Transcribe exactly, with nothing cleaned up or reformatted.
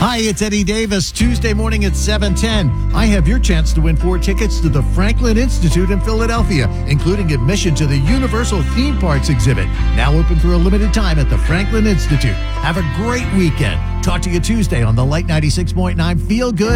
Hi, it's Eddie Davis. Tuesday morning at seven ten. I have your chance to win four tickets to the Franklin Institute in Philadelphia, including admission to the Universal Theme Parks exhibit. Now open for a limited time at the Franklin Institute. Have a great weekend. Talk to you Tuesday on the Light ninety-six point nine Feel Good